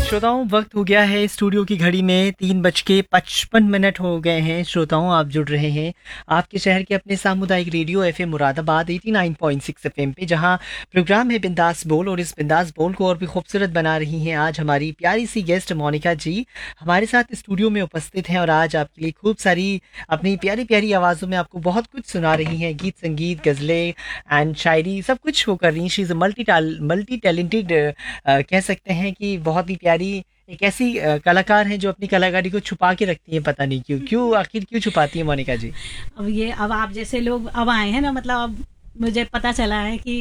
श्रोताओं, वक्त हो गया है स्टूडियो की घड़ी में 3:55 हो गए हैं। श्रोताओं, आप जुड़ रहे हैं आपके शहर के अपने सामुदायिक रेडियो एफएम मुरादाबाद 89.6 एफएम पे, जहां प्रोग्राम है बिंदास बोल। और इस बिंदास बोल को और भी खूबसूरत बना रही हैं आज हमारी प्यारी सी गेस्ट मोनिका जी हमारे साथ स्टूडियो में उपस्थित हैं। और आज आपके लिए खूब सारी अपनी प्यारी प्यारी आवाज़ों में आपको बहुत कुछ सुना रही हैं। गीत संगीत, गज़लें एंड शायरी सब कुछ वो कर रही हैं। शी इज़ मल्टी टैलेंटेड, कह सकते हैं कि बहुत ही प्यारी एक ऐसी कलाकार हैं जो अपनी कलाकारी को छुपा के रखती हैं। पता नहीं क्यों क्यों आखिर क्यों छुपाती हैं मोनिका जी? अब आप जैसे लोग अब आए हैं ना, मतलब अब मुझे पता चला है कि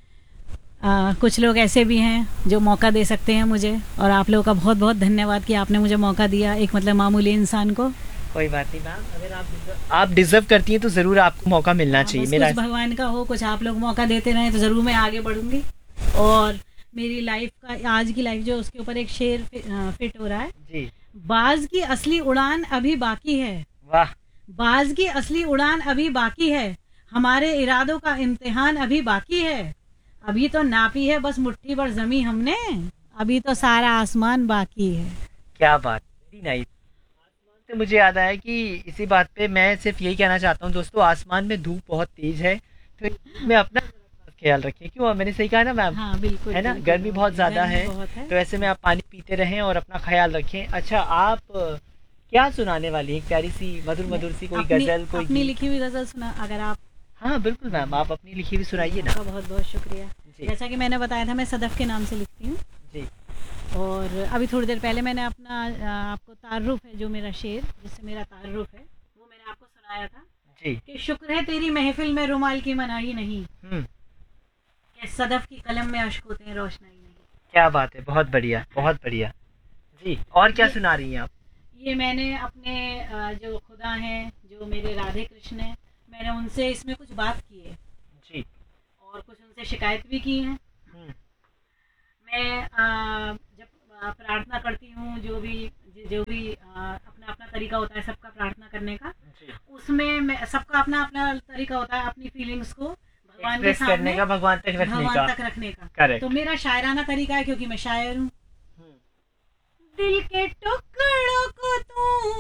कुछ लोग ऐसे भी हैं जो मौका दे सकते हैं मुझे, और आप लोगों का बहुत बहुत धन्यवाद कि आपने मुझे मौका दिया, एक मतलब मामूली इंसान को। कोई बात नहीं मैम, अगर आप डिजर्व करती हैं तो ज़रूर आपको मौका मिलना चाहिए। बस मेरा कुछ भगवान का हो, कुछ आप लोग मौका देते रहें तो ज़रूर मैं आगे बढ़ूंगी। और मेरी लाइफ का, आज की लाइफ जो, उसके ऊपर एक शेर फिट हो रहा है जी। बाज की असली उड़ान अभी बाकी है। वाह। बाज की असली उड़ान अभी बाकी है, हमारे इरादों का इम्तिहान अभी बाकी है। अभी तो नापी है बस मुट्ठी भर जमी हमने, अभी तो सारा आसमान बाकी है। क्या बात, वेरी नाइस। तो मुझे याद आया कि इसी बात पे मैं सिर्फ यही कहना चाहता हूँ दोस्तों, आसमान में धूप बहुत तेज है तो मैं अपना ख्याल रखिए। क्यों, मैंने सही कहा ना मैम? हाँ बिल्कुल, है ना, बिल्कुल, गर्मी बहुत ज़्यादा गर्मी है। बहुत है। तो ऐसे में आप पानी पीते रहें और अपना ख्याल रखें। अच्छा, आप क्या सुनाने वाली हैं? एक प्यारी सी मधुर मैं मधुर सी कोई अपनी गजल, कोई अपनी गीत? लिखी हुई गजल सुना अगर आप। हाँ बिल्कुल मैम, आप अपनी लिखी हुई सुनाइए ना। आपका बहुत बहुत शुक्रिया। जी जैसा कि मैंने बताया था, मैं सदफ के नाम से लिखती हूँ। जी और अभी थोड़ी देर पहले मैंने अपना आपको तारुफ है, जो मेरा शेर जिससे मेरा तारुफ है, वो मैंने आपको सुनाया था जी। कि शुक्र है तेरी महफिल में रुमाल की मनाही नहीं, हम्म। कि सदफ की कलम में अश्क होते हैं रोशनाई नहीं। क्या बात है, बहुत बढ़िया बहुत बढ़िया। जी, और क्या ये सुना रही हैं आप? ये मैंने अपने जो खुदा हैं, जो मेरे राधे कृष्ण हैं, मैंने उनसे इसमें कुछ बात की है जी। और कुछ उनसे शिकायत भी की है। हम्म। मैं जब प्रार्थना करती हूँ, जो भी अपना अपना तरीका होता है सबका प्रार्थना करने का, जी। उसमें मैं, सबका अपना अपना तरीका होता है अपनी फीलिंग्स को भगवान के एक्सप्रेस करने सामने, का, भगवान तक रखने भगवान का। तक रखने का। करेक्ट। तो मेरा शायराना तरीका है, क्योंकि मैं शायर हूँ। हम्म। दिल के टुकड़ों को तू